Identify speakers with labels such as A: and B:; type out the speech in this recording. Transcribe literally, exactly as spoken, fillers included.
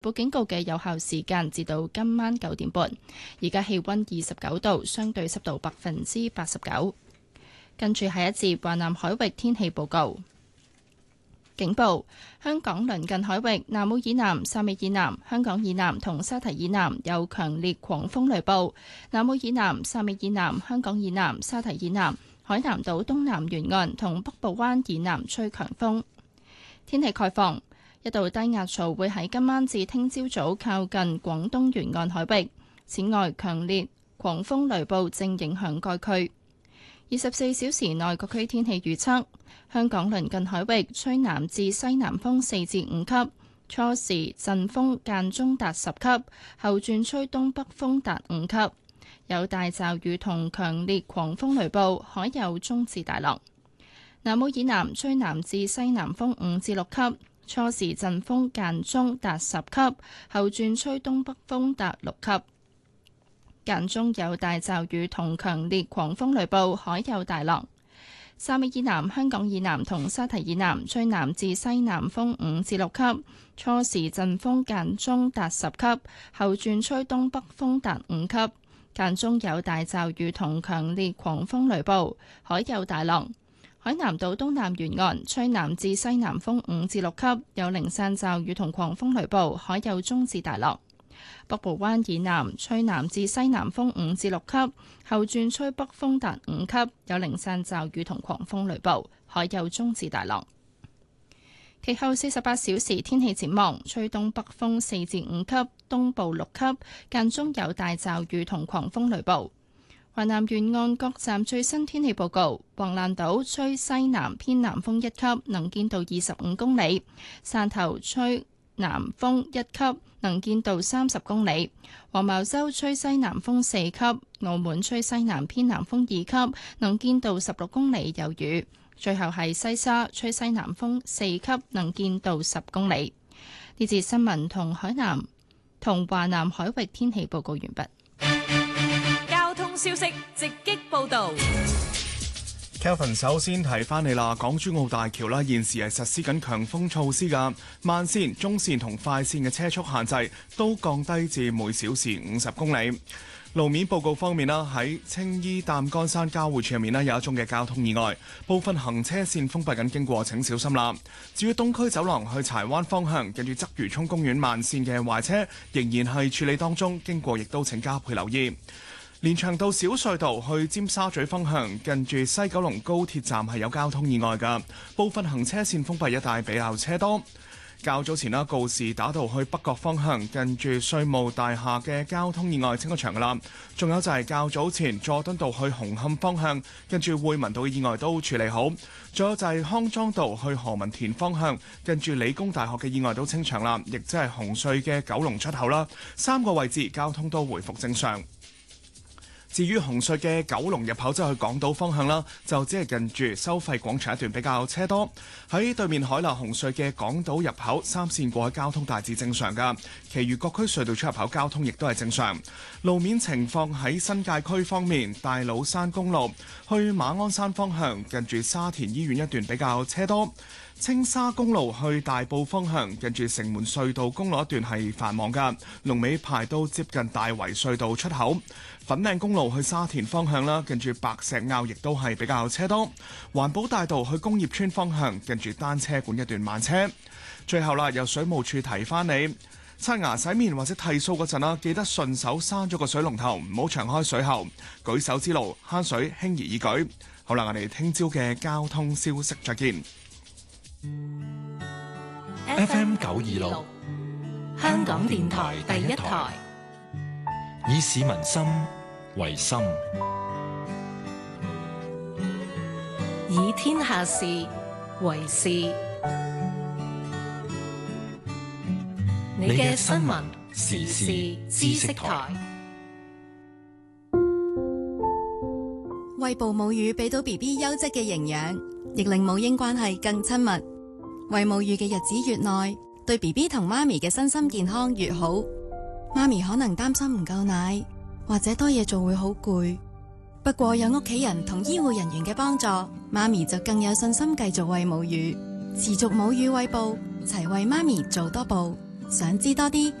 A: 報警告嘅有效時間至到今晚九點半。而家氣溫二十九度，相對濕度百分之八十九。跟住係一節華南海域天氣報告。警報：香港鄰近海域南澳以南、汕尾以南、香港以南同沙堤以南有強烈狂風雷暴；南澳以南、汕尾以南、香港以南、沙堤以南、海南島東南沿岸同北部灣以南吹強風。天氣概況：一道低壓槽會喺今晚至聽朝早靠近廣東沿岸海域。此外，強烈狂風雷暴正影響該區。二十四小時內各區天氣預測：香港鄰近海域吹南至西南風四至五級，初時陣風間中達十級，後轉吹東北風達五級，有大驟雨同強烈狂風雷暴，海有中至大浪。南澳以南吹南至西南風五至六級，初時陣風間中達十級，後轉吹東北風達六級。間中有大驟雨同強烈狂風雷暴，海有大浪。汕尾以南、香港以南同沙堤以南吹南至西南風五至六級，初時陣風間中達十級，後轉吹東北風達五級。間中有大驟雨同強烈狂風雷暴，海有大浪。海南島東南沿岸吹南至西南風五至六級，有零散驟雨同狂風雷暴，海有中至大浪。北部灣以南吹南至西南風五至六級，後轉吹北風達五級，有零散驟雨同狂風雷暴，海有中至大浪。其後四十八小時天氣展望：吹東北風四至五級，東部六級，間中有大驟雨同狂風雷暴。華南沿岸各站最新天氣報告：橫瀾島吹西南偏南風一級，能見度二十五公里；汕頭吹南風一級，能見度三十公里；黃茅洲吹西南風四級；澳門吹西南偏南風二級，能見度十六公里，有雨。最後係西沙吹西南風四級，能見度十公里。呢節新聞同海南同華南海域天氣報告完畢。
B: 交通消息直擊報道。
C: Kelvin 首先提翻你啦，港珠澳大橋啦，現時係實施緊強風措施㗎，慢線、中線同快線嘅車速限制都降低至每小時五十公里。路面報告方面啦，喺青衣擔桿山交匯處入面咧有一宗嘅交通意外，部分行車線封閉緊，經過請小心啦。至於東區走廊去柴灣方向，近住鰂魚涌公園慢線嘅壞車仍然係處理當中，經過亦都請加倍留意。連翔道小隧道去尖沙咀方向，近住西九龍高鐵站係有交通意外㗎，部分行車線封閉，一帶比較車多。較早前啦，告士打道去北角方向，近住稅務大廈嘅交通意外清咗場㗎啦。仲有就係較早前佐敦道去紅磡方向，近住匯民道嘅意外都處理好。仲有就係康莊道去何文田方向，近住理工大學嘅意外都清場啦，亦即係紅隧嘅九龍出口啦，三個位置交通都回復正常。至於紅隧嘅九龍入口，即係去港島方向啦，就只係近住收費廣場一段比較車多。喺對面海納紅隧嘅港島入口三線過海交通大致正常㗎，其餘各區隧道出入口交通亦都係正常。路面情況喺新界區方面，大老山公路去馬鞍山方向，近住沙田醫院一段比較車多。青沙公路去大埔方向，近住城門隧道公路一段係繁忙㗎，龍尾排到接近大圍隧道出口。粉嶺公路去沙田方向啦，近住白石坳亦都係比較車多。環保大道去工業村方向，近住單車館一段慢車。最後啦，由水務署提翻你，刷牙洗面或者剃鬚嗰陣啦，記得順手閂咗個水龍頭，唔好長開水喉。舉手之勞，慳水輕而易舉。好啦，我哋聽朝嘅交通消息再見。
D: F M 九二六，香港電台第一台，以市民心為心，
B: 以天下事為事。你嘅新聞時事知識台，
E: 餵哺母乳俾到 B B 優質嘅營養，亦令母嬰關係更親密。餵母乳嘅日子越耐，對 B B 同媽咪嘅身心健康越好。媽咪可能擔心唔夠奶，或者多嘢做會好攰。不過有屋企人同醫護人員嘅幫助，媽咪就更有信心繼續餵母乳。持續母乳餵哺，齊為媽咪做多步， 想知多啲，